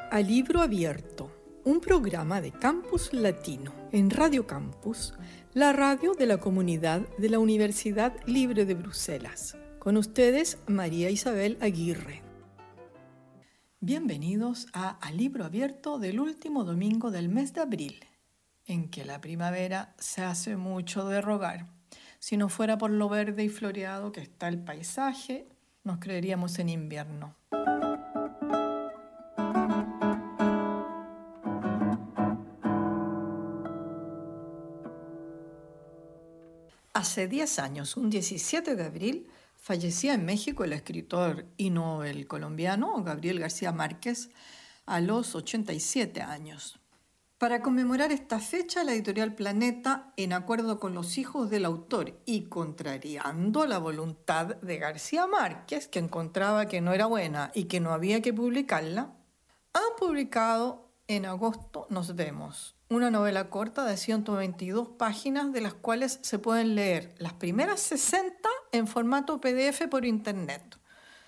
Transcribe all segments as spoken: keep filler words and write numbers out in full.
A Libro Abierto, un programa de Campus Latino en Radio Campus, la radio de la comunidad de la Universidad Libre de Bruselas. Con ustedes, María Isabel Aguirre. Bienvenidos a A Libro Abierto del último domingo del mes de abril, en que la primavera se hace mucho de rogar. Si no fuera por lo verde y floreado que está el paisaje, nos creeríamos en invierno. Hace diez años, un diecisiete de abril, fallecía en México el escritor y novel colombiano Gabriel García Márquez a los ochenta y siete años. Para conmemorar esta fecha, la editorial Planeta, en acuerdo con los hijos del autor y contrariando la voluntad de García Márquez, que encontraba que no era buena y que no había que publicarla, han publicado En agosto nos vemos, una novela corta de ciento veintidós páginas, de las cuales se pueden leer las primeras sesenta en formato P D F por internet.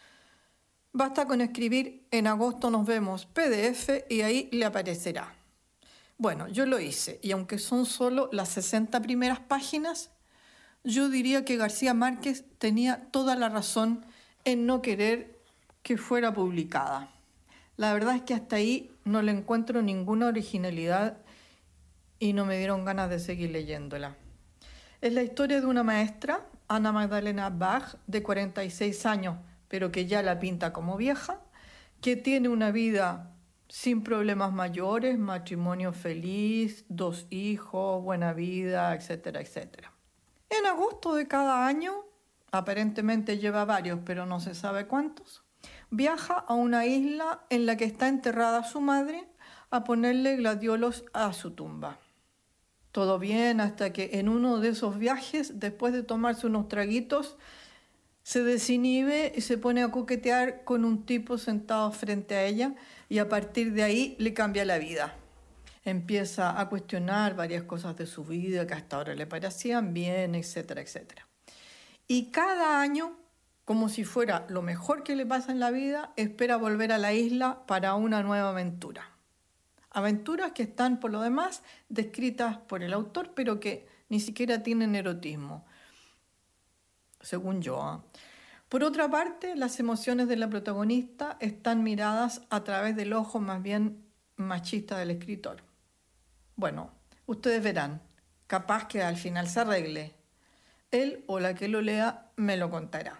Basta con escribir En agosto nos vemos P D F y ahí le aparecerá. Bueno, yo lo hice, y aunque son solo las sesenta primeras páginas, yo diría que García Márquez tenía toda la razón en no querer que fuera publicada. La verdad es que hasta ahí no le encuentro ninguna originalidad y no me dieron ganas de seguir leyéndola. Es la historia de una maestra, Ana Magdalena Bach, de cuarenta y seis años, pero que ya la pinta como vieja, que tiene una vida sin problemas mayores, matrimonio feliz, dos hijos, buena vida, etcétera, etcétera. En agosto de cada año, aparentemente lleva varios, pero no se sabe cuántos, viaja a una isla en la que está enterrada su madre a ponerle gladiolos a su tumba. Todo bien hasta que en uno de esos viajes, después de tomarse unos traguitos, se desinhibe y se pone a coquetear con un tipo sentado frente a ella, y a partir de ahí le cambia la vida. Empieza a cuestionar varias cosas de su vida que hasta ahora le parecían bien, etcétera, etcétera. Y cada año, como si fuera lo mejor que le pasa en la vida, espera volver a la isla para una nueva aventura. Aventuras que están, por lo demás, descritas por el autor, pero que ni siquiera tienen erotismo, según yo. ¿eh? Por otra parte, las emociones de la protagonista están miradas a través del ojo más bien machista del escritor. Bueno, ustedes verán, capaz que al final se arregle. Él o la que lo lea me lo contará.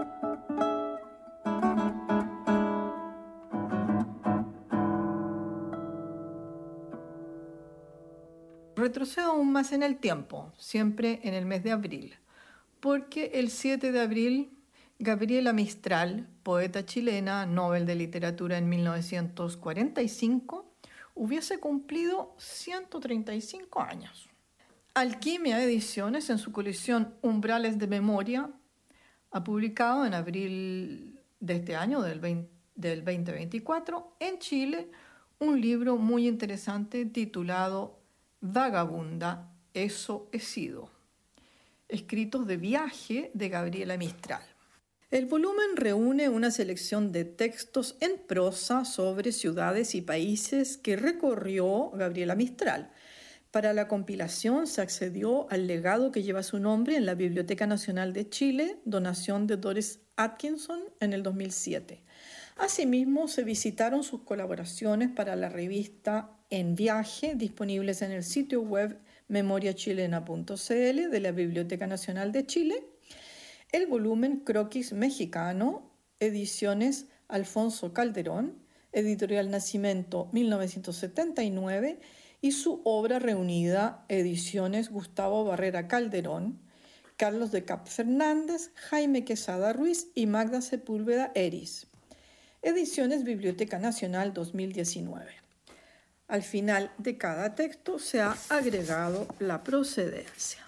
Retrocedo aún más en el tiempo, siempre en el mes de abril, porque el siete de abril, Gabriela Mistral, poeta chilena, Nobel de Literatura en mil novecientos cuarenta y cinco, hubiese cumplido ciento treinta y cinco años. Alquimia Ediciones, en su colección Umbrales de Memoria, ha publicado en abril de este año, del, veinte, del veinte veinticuatro, en Chile, un libro muy interesante titulado Vagabunda, eso he sido. Escritos de viaje de Gabriela Mistral. El volumen reúne una selección de textos en prosa sobre ciudades y países que recorrió Gabriela Mistral. Para la compilación se accedió al legado que lleva su nombre en la Biblioteca Nacional de Chile, donación de Doris Atkinson en el dos mil siete. Asimismo, se visitaron sus colaboraciones para la revista En Viaje, disponibles en el sitio web memoria chilena punto c l de la Biblioteca Nacional de Chile, el volumen Croquis Mexicano, ediciones Alfonso Calderón, editorial Nacimiento mil novecientos setenta y nueve, y su obra reunida, ediciones Gustavo Barrera Calderón, Carlos de Cap Fernández, Jaime Quesada Ruiz y Magda Sepúlveda Eris. Ediciones Biblioteca Nacional dos mil diecinueve. Al final de cada texto se ha agregado la procedencia.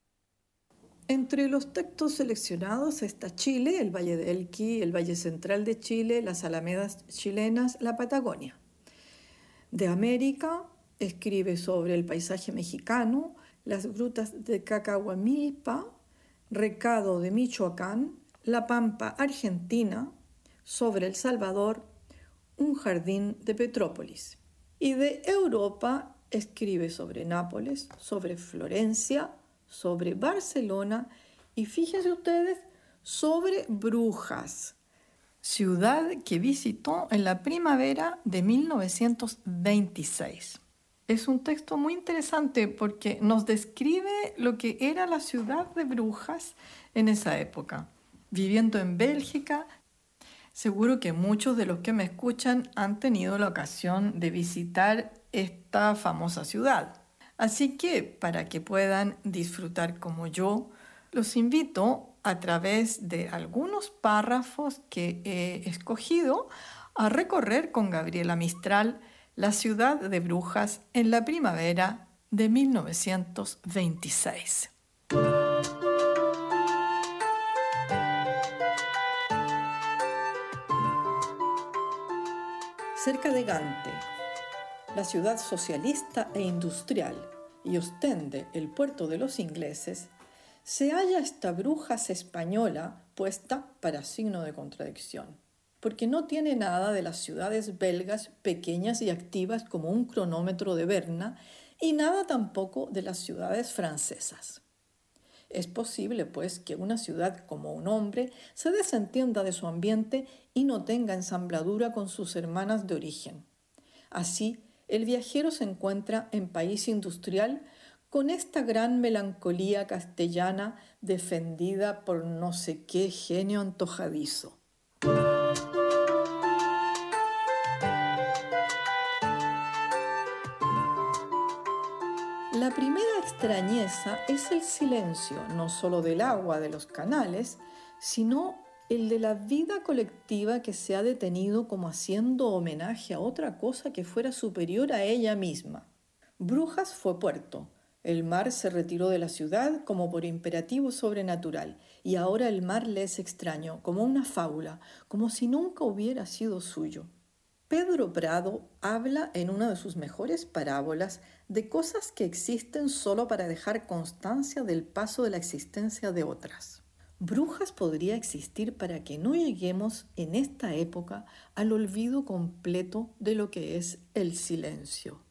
Entre los textos seleccionados está Chile, el Valle de Elqui, el Valle Central de Chile, las Alamedas chilenas, la Patagonia. De América, escribe sobre el paisaje mexicano, las grutas de Cacahuamilpa, Recado de Michoacán, la Pampa argentina, sobre El Salvador, un jardín de Petrópolis. Y de Europa escribe sobre Nápoles, sobre Florencia, sobre Barcelona y fíjense ustedes, sobre Brujas, ciudad que visitó en la primavera de mil novecientos veintiséis. Es un texto muy interesante porque nos describe lo que era la ciudad de Brujas en esa época. Viviendo en Bélgica, seguro que muchos de los que me escuchan han tenido la ocasión de visitar esta famosa ciudad. Así que, para que puedan disfrutar como yo, los invito a través de algunos párrafos que he escogido a recorrer con Gabriela Mistral la ciudad de Brujas en la primavera de mil novecientos veintiséis. Cerca de Gante, la ciudad socialista e industrial, y Ostende, el puerto de los ingleses, se halla esta Brujas española puesta para signo de contradicción, porque no tiene nada de las ciudades belgas pequeñas y activas como un cronómetro de Berna y nada tampoco de las ciudades francesas. Es posible, pues, que una ciudad como un hombre se desentienda de su ambiente y no tenga ensambladura con sus hermanas de origen. Así, el viajero se encuentra en país industrial con esta gran melancolía castellana defendida por no sé qué genio antojadizo. La primera extrañeza es el silencio, no solo del agua de los canales, sino el de la vida colectiva que se ha detenido como haciendo homenaje a otra cosa que fuera superior a ella misma. Brujas fue puerto. El mar se retiró de la ciudad como por imperativo sobrenatural, y ahora el mar le es extraño, como una fábula, como si nunca hubiera sido suyo. Pedro Prado habla en una de sus mejores parábolas de cosas que existen solo para dejar constancia del paso de la existencia de otras. Brujas podría existir para que no lleguemos en esta época al olvido completo de lo que es el silencio.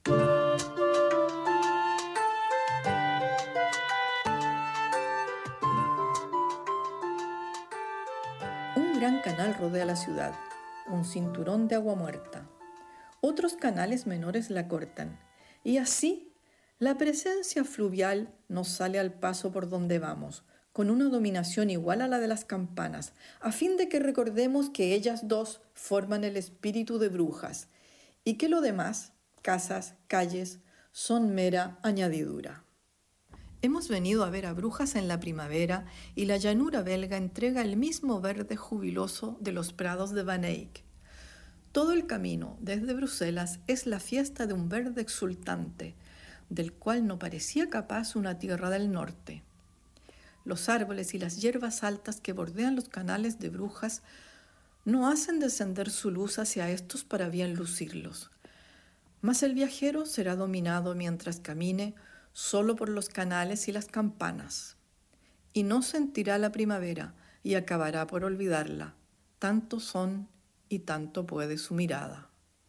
Un gran canal rodea la ciudad, un cinturón de agua muerta. Otros canales menores la cortan, y así la presencia fluvial nos sale al paso por donde vamos, con una dominación igual a la de las campanas, a fin de que recordemos que ellas dos forman el espíritu de Brujas, y que lo demás, casas, calles, son mera añadidura. Hemos venido a ver a Brujas en la primavera y la llanura belga entrega el mismo verde jubiloso de los prados de Van Eyck. Todo el camino desde Bruselas es la fiesta de un verde exultante, del cual no parecía capaz una tierra del norte. Los árboles y las hierbas altas que bordean los canales de Brujas no hacen descender su luz hacia estos para bien lucirlos. Mas el viajero será dominado mientras camine solo por los canales y las campanas, y no sentirá la primavera y acabará por olvidarla. Tanto son y tanto puede su mirada.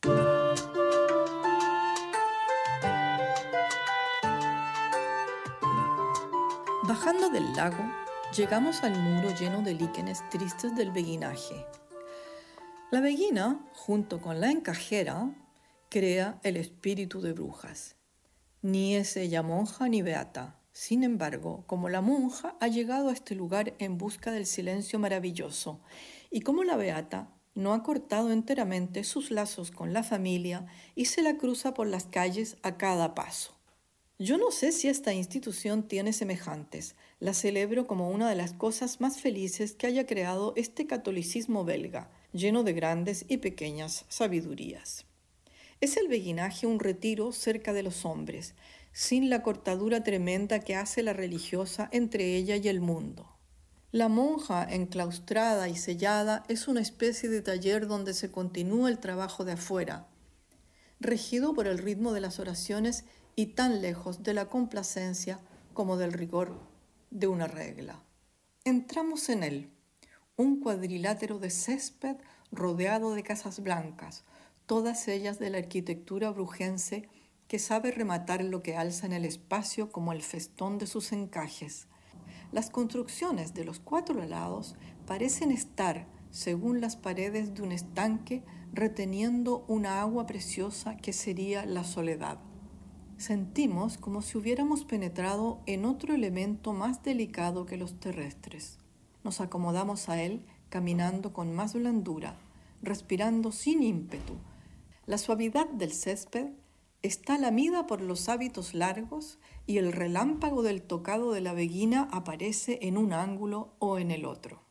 Bajando del lago, llegamos al muro lleno de líquenes tristes del beguinaje. La beguina, junto con la encajera, crea el espíritu de Brujas. Ni es ella monja ni beata. Sin embargo, como la monja ha llegado a este lugar en busca del silencio maravilloso, y como la beata no ha cortado enteramente sus lazos con la familia y se la cruza por las calles a cada paso. Yo no sé si esta institución tiene semejantes. La celebro como una de las cosas más felices que haya creado este catolicismo belga, lleno de grandes y pequeñas sabidurías. Es el beguinaje un retiro cerca de los hombres, sin la cortadura tremenda que hace la religiosa entre ella y el mundo. La monja, enclaustrada y sellada, es una especie de taller donde se continúa el trabajo de afuera, regido por el ritmo de las oraciones y tan lejos de la complacencia como del rigor de una regla. Entramos en él, un cuadrilátero de césped rodeado de casas blancas, todas ellas de la arquitectura brujense que sabe rematar lo que alza en el espacio como el festón de sus encajes. Las construcciones de los cuatro lados parecen estar, según las paredes de un estanque, reteniendo una agua preciosa que sería la soledad. Sentimos como si hubiéramos penetrado en otro elemento más delicado que los terrestres. Nos acomodamos a él caminando con más blandura, respirando sin ímpetu. La suavidad del césped está lamida por los hábitos largos y el relámpago del tocado de la beguina aparece en un ángulo o en el otro.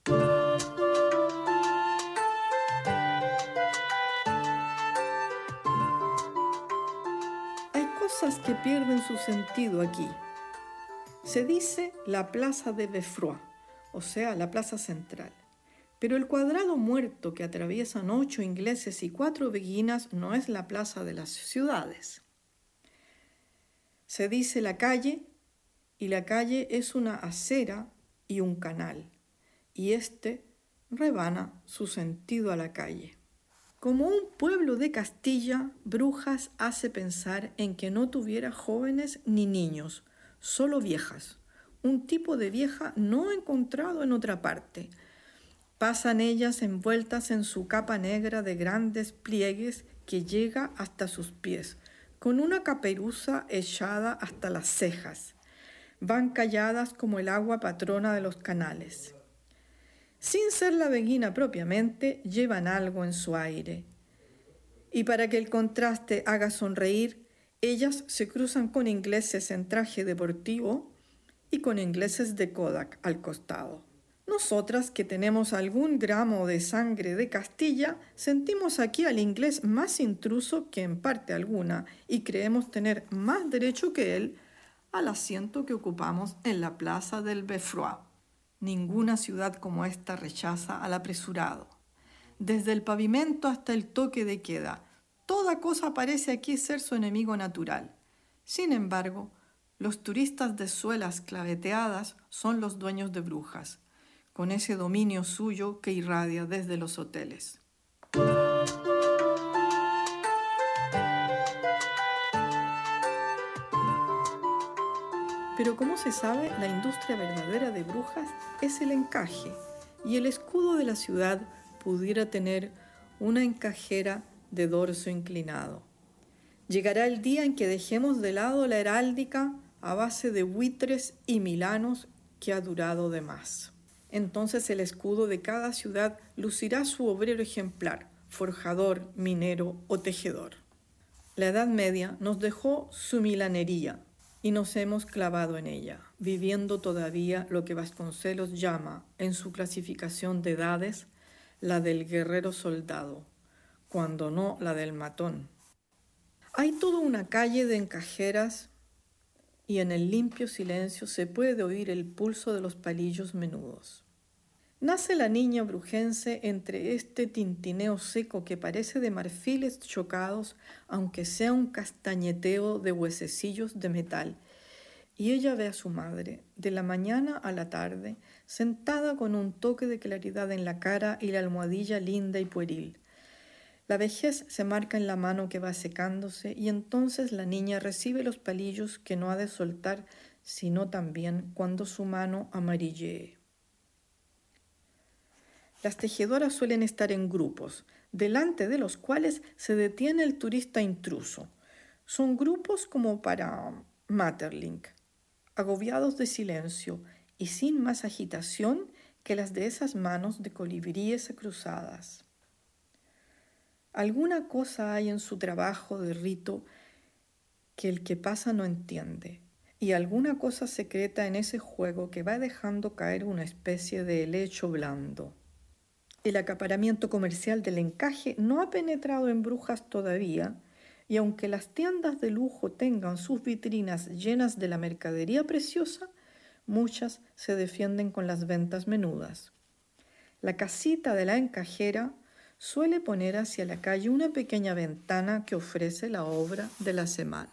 Hay cosas que pierden su sentido aquí. Se dice la plaza de Beffroi, o sea, la plaza central. Pero el cuadrado muerto que atraviesan ocho ingleses y cuatro beguinas no es la plaza de las ciudades. Se dice la calle, y la calle es una acera y un canal, y éste rebana su sentido a la calle. Como un pueblo de Castilla, Brujas hace pensar en que no tuviera jóvenes ni niños, solo viejas, un tipo de vieja no encontrado en otra parte. Pasan ellas envueltas en su capa negra de grandes pliegues que llega hasta sus pies, con una caperuza echada hasta las cejas. Van calladas como el agua patrona de los canales. Sin ser la beguina propiamente, llevan algo en su aire. Y para que el contraste haga sonreír, ellas se cruzan con ingleses en traje deportivo y con ingleses de Kodak al costado. Nosotras, que tenemos algún gramo de sangre de Castilla, sentimos aquí al inglés más intruso que en parte alguna y creemos tener más derecho que él al asiento que ocupamos en la plaza del Beffroi. Ninguna ciudad como esta rechaza al apresurado. Desde el pavimento hasta el toque de queda, toda cosa parece aquí ser su enemigo natural. Sin embargo, los turistas de suelas claveteadas son los dueños de Brujas, con ese dominio suyo que irradia desde los hoteles. Pero como se sabe, la industria verdadera de Brujas es el encaje, y el escudo de la ciudad pudiera tener una encajera de dorso inclinado. Llegará el día en que dejemos de lado la heráldica a base de buitres y milanos que ha durado de más. Entonces el escudo de cada ciudad lucirá su obrero ejemplar, forjador, minero o tejedor. La Edad Media nos dejó su milanería y nos hemos clavado en ella, viviendo todavía lo que Vasconcelos llama, en su clasificación de edades, la del guerrero soldado, cuando no la del matón. Hay toda una calle de encajeras y en el limpio silencio se puede oír el pulso de los palillos menudos. Nace la niña brujense entre este tintineo seco que parece de marfiles chocados, aunque sea un castañeteo de huesecillos de metal, y ella ve a su madre, de la mañana a la tarde, sentada con un toque de claridad en la cara y la almohadilla linda y pueril. La vejez se marca en la mano que va secándose, y entonces la niña recibe los palillos que no ha de soltar, sino también cuando su mano amarillee. Las tejedoras suelen estar en grupos, delante de los cuales se detiene el turista intruso. Son grupos como para Maeterlinck, agobiados de silencio y sin más agitación que las de esas manos de colibríes cruzadas. Alguna cosa hay en su trabajo de rito que el que pasa no entiende, y alguna cosa secreta en ese juego que va dejando caer una especie de helecho blando. El acaparamiento comercial del encaje no ha penetrado en Brujas todavía, y aunque las tiendas de lujo tengan sus vitrinas llenas de la mercadería preciosa, muchas se defienden con las ventas menudas. La casita de la encajera suele poner hacia la calle una pequeña ventana que ofrece la obra de la semana.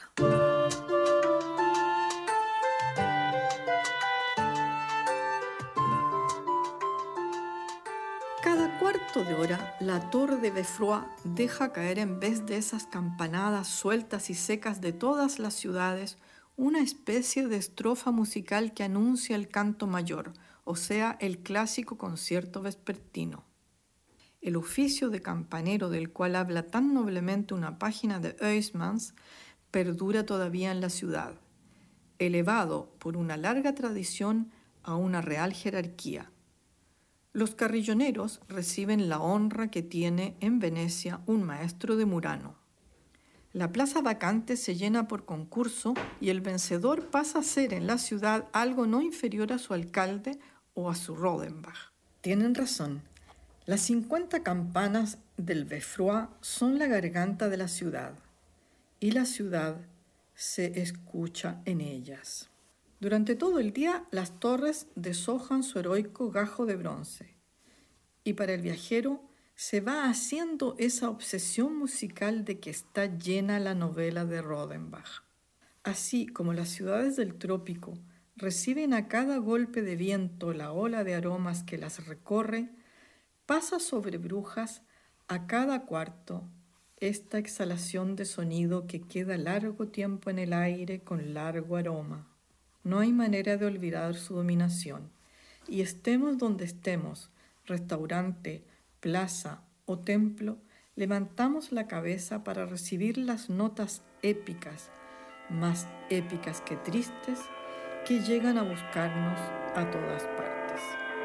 Cada cuarto cuarto de hora, la torre de Beffroi deja caer, en vez de esas campanadas sueltas y secas de todas las ciudades, una especie de estrofa musical que anuncia el canto mayor, o sea, el clásico concierto vespertino. El oficio de campanero del cual habla tan noblemente una página de Huysmans perdura todavía en la ciudad, elevado por una larga tradición a una real jerarquía. Los carrilloneros reciben la honra que tiene en Venecia un maestro de Murano. La plaza vacante se llena por concurso y el vencedor pasa a ser en la ciudad algo no inferior a su alcalde o a su Rodenbach. Tienen razón. Las cincuenta campanas del Beffroi son la garganta de la ciudad y la ciudad se escucha en ellas. Durante todo el día las torres deshojan su heroico gajo de bronce y para el viajero se va haciendo esa obsesión musical de que está llena la novela de Rodenbach. Así como las ciudades del trópico reciben a cada golpe de viento la ola de aromas que las recorre, pasa sobre Brujas a cada cuarto esta exhalación de sonido que queda largo tiempo en el aire con largo aroma. No hay manera de olvidar su dominación, y estemos donde estemos, restaurante, plaza o templo, levantamos la cabeza para recibir las notas épicas, más épicas que tristes, que llegan a buscarnos a todas partes.